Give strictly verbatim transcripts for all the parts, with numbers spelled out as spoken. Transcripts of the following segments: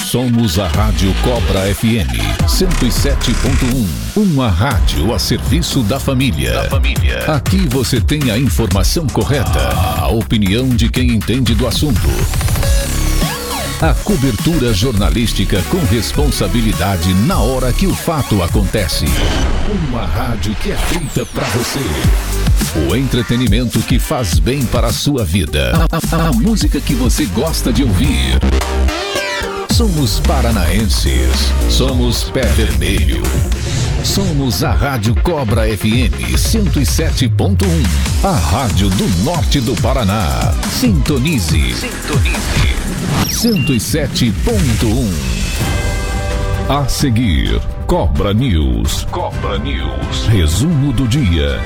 Somos a Rádio Cobra F M cento e sete ponto um, uma rádio a serviço da família. Da família. Aqui você tem a informação correta, a opinião de quem entende do assunto. A cobertura jornalística com responsabilidade na hora que o fato acontece. Uma rádio que é feita pra você. O entretenimento que faz bem para a sua vida. A, a, a música que você gosta de ouvir. Somos paranaenses. Somos Pé Vermelho. Somos a Rádio Cobra F M cento e sete ponto um. A rádio do norte do Paraná. Sintonize. Sintonize. cento e sete ponto um. A seguir, Cobra News. Cobra News. Resumo do dia.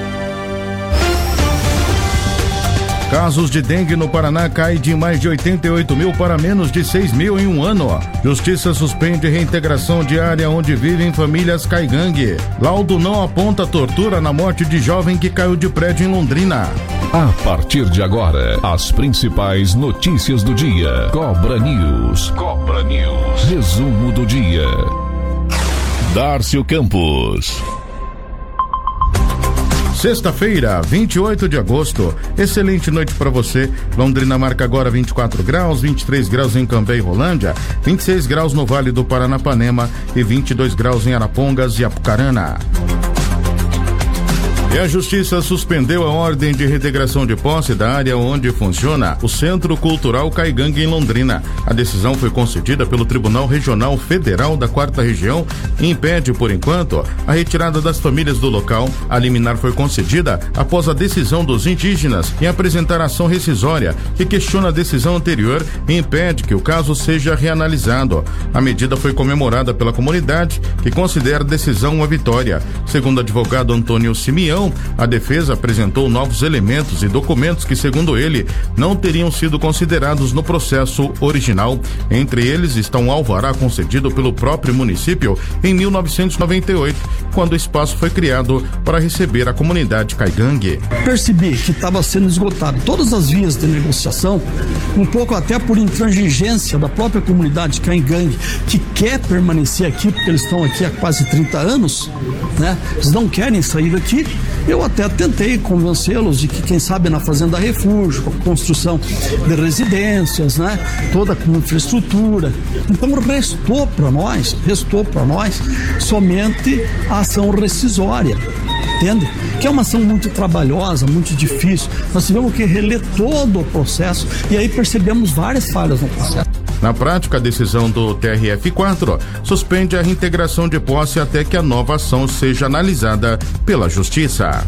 Casos de dengue no Paraná caem de mais de oitenta e oito mil para menos de seis mil em um ano. Justiça suspende reintegração de área onde vivem famílias caigangue. Laudo não aponta tortura na morte de jovem que caiu de prédio em Londrina. A partir de agora, as principais notícias do dia. Cobra News. Cobra News. Resumo do dia. Dárcio Campos. Sexta-feira, vinte e oito de agosto. Excelente noite para você. Londrina marca agora vinte e quatro graus, vinte e três graus em Cambé e Rolândia, vinte e seis graus no Vale do Paranapanema e vinte e dois graus em Arapongas e Apucarana. E a Justiça suspendeu a ordem de reintegração de posse da área onde funciona o Centro Cultural Caigangue em Londrina. A decisão foi concedida pelo Tribunal Regional Federal da Quarta Região e impede, por enquanto, a retirada das famílias do local. A liminar foi concedida após a decisão dos indígenas em apresentar ação rescisória que questiona a decisão anterior e impede que o caso seja reanalisado. A medida foi comemorada pela comunidade, que considera a decisão uma vitória. Segundo o advogado Antônio Simeão, a defesa apresentou novos elementos e documentos que, segundo ele, não teriam sido considerados no processo original. Entre eles está um alvará concedido pelo próprio município em mil novecentos e noventa e oito, quando o espaço foi criado para receber a comunidade caigangue. Percebi que estava sendo esgotado todas as vias de negociação, um pouco até por intransigência da própria comunidade caigangue, que quer permanecer aqui, porque eles estão aqui há quase trinta anos, né? Eles não querem sair daqui. Eu até tentei convencê-los de que, quem sabe, na Fazenda Refúgio, com a construção de residências, né? Toda com infraestrutura. Então restou para nós, restou para nós somente a ação rescisória. Entende? Que é uma ação muito trabalhosa, muito difícil. Nós tivemos que reler todo o processo e aí percebemos várias falhas no processo. Na prática, a decisão do T R F quatro suspende a reintegração de posse até que a nova ação seja analisada pela Justiça.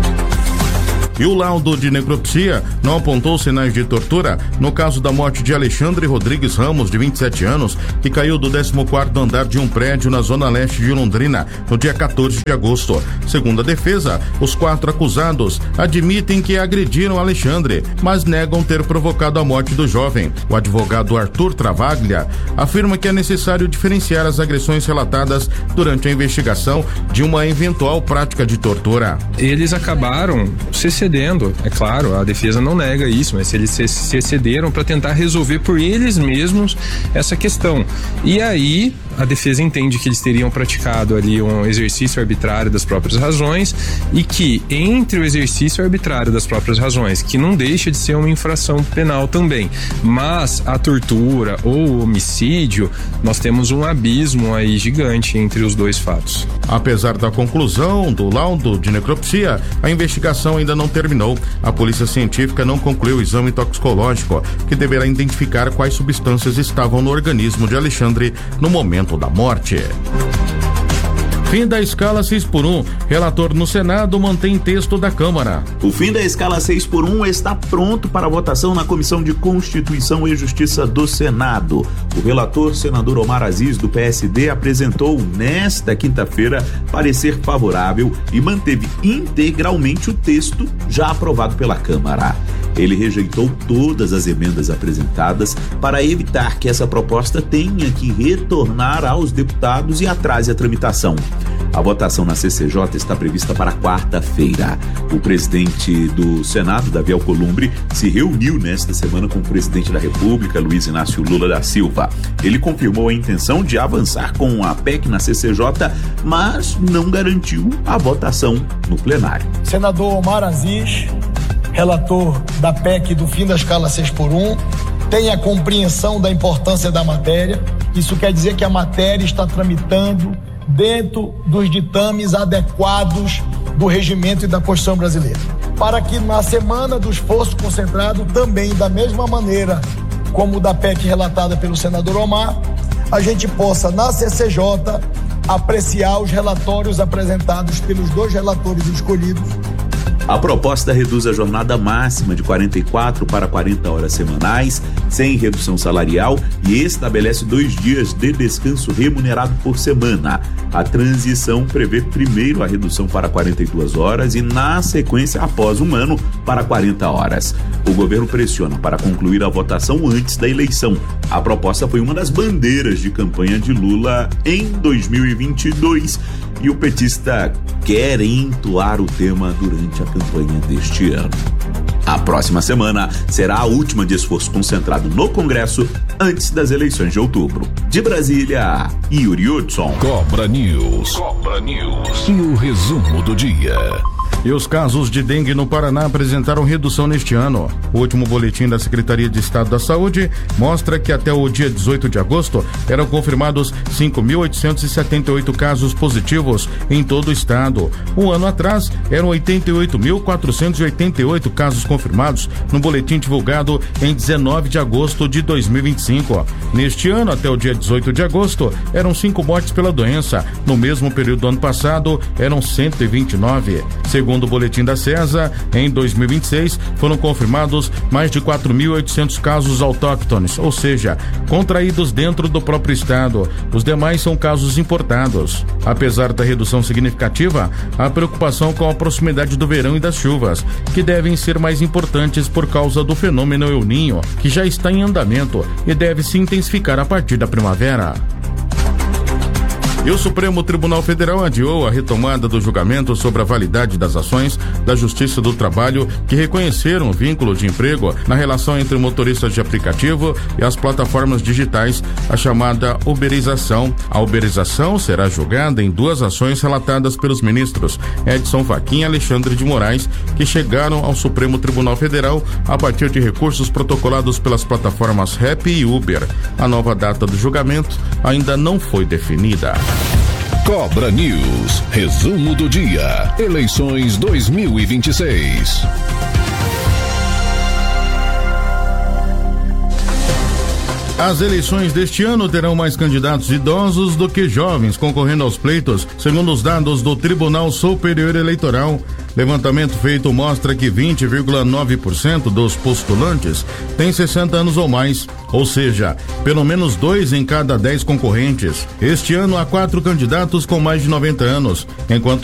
E o laudo de necropsia não apontou sinais de tortura no caso da morte de Alexandre Rodrigues Ramos, de vinte e sete anos, que caiu do décimo quarto andar de um prédio na zona leste de Londrina no dia quatorze de agosto. Segundo a defesa, os quatro acusados admitem que agrediram Alexandre, mas negam ter provocado a morte do jovem. O advogado Arthur Travaglia afirma que é necessário diferenciar as agressões relatadas durante a investigação de uma eventual prática de tortura. Eles acabaram se cedendo, é claro, a defesa não nega isso, mas eles se, se cederam para tentar resolver por eles mesmos essa questão. E aí a defesa entende que eles teriam praticado ali um exercício arbitrário das próprias razões e que entre o exercício arbitrário das próprias razões, que não deixa de ser uma infração penal também, mas a tortura ou o homicídio, nós temos um abismo aí gigante entre os dois fatos. Apesar da conclusão do laudo de necropsia, a investigação ainda não terminou. A polícia científica não concluiu o exame toxicológico, que deverá identificar quais substâncias estavam no organismo de Alexandre no momento da morte. Fim da escala seis por um. Relator no Senado mantém texto da Câmara. O fim da escala seis por um está pronto para votação na Comissão de Constituição e Justiça do Senado. O relator, senador Omar Aziz, do P S D, apresentou nesta quinta-feira parecer favorável e manteve integralmente o texto já aprovado pela Câmara. Ele rejeitou todas as emendas apresentadas para evitar que essa proposta tenha que retornar aos deputados e atrase a tramitação. A votação na C C J está prevista para quarta-feira. O presidente do Senado, Davi Alcolumbre, se reuniu nesta semana com o presidente da República, Luiz Inácio Lula da Silva. Ele confirmou a intenção de avançar com a P E C na C C J, mas não garantiu a votação no plenário. Senador Omar Aziz, relator da P E C do fim da escala seis por um, tem a compreensão da importância da matéria. Isso quer dizer que a matéria está tramitando dentro dos ditames adequados do regimento e da Constituição brasileira. Para que na semana do esforço concentrado, também da mesma maneira como da P E C relatada pelo senador Omar, a gente possa na C C J apreciar os relatórios apresentados pelos dois relatores escolhidos. A proposta reduz a jornada máxima de quarenta e quatro para quarenta horas semanais, sem redução salarial, e estabelece dois dias de descanso remunerado por semana. A transição prevê primeiro a redução para quarenta e duas horas e, na sequência, após um ano, para quarenta horas. O governo pressiona para concluir a votação antes da eleição. A proposta foi uma das bandeiras de campanha de Lula em dois mil e vinte e dois e o petista quer entoar o tema durante a campanha deste ano. A próxima semana será a última de esforço concentrado no Congresso antes das eleições de outubro. De Brasília, Yuri Hudson. Cobra News. Cobra News. E o resumo do dia. E os casos de dengue no Paraná apresentaram redução neste ano. O último boletim da Secretaria de Estado da Saúde mostra que até o dia dezoito de agosto eram confirmados cinco mil oitocentos e setenta e oito casos positivos em todo o estado. Um ano atrás eram oitenta e oito mil quatrocentos e oitenta e oito casos confirmados no boletim divulgado em dezenove de agosto de dois mil e vinte e cinco. Neste ano, até o dia dezoito de agosto, eram cinco mortes pela doença. No mesmo período do ano passado, eram cento e vinte e nove. Segundo Segundo o boletim da CESA, em dois mil e vinte e seis foram confirmados mais de quatro mil e oitocentos casos autóctones, ou seja, contraídos dentro do próprio estado. Os demais são casos importados. Apesar da redução significativa, há preocupação com a proximidade do verão e das chuvas, que devem ser mais importantes por causa do fenômeno El Niño, que já está em andamento e deve se intensificar a partir da primavera. E o Supremo Tribunal Federal adiou a retomada do julgamento sobre a validade das ações da Justiça do Trabalho que reconheceram o vínculo de emprego na relação entre motoristas de aplicativo e as plataformas digitais, a chamada uberização. A uberização será julgada em duas ações relatadas pelos ministros Edson Fachin e Alexandre de Moraes, que chegaram ao Supremo Tribunal Federal a partir de recursos protocolados pelas plataformas Rap e Uber. A nova data do julgamento ainda não foi definida. Cobra News, resumo do dia, eleições dois mil e vinte e seis. As eleições deste ano terão mais candidatos idosos do que jovens concorrendo aos pleitos, segundo os dados do Tribunal Superior Eleitoral. Levantamento feito mostra que vinte vírgula nove por cento dos postulantes têm sessenta anos ou mais, ou seja, pelo menos dois em cada dez concorrentes. Este ano há quatro candidatos com mais de noventa anos, enquanto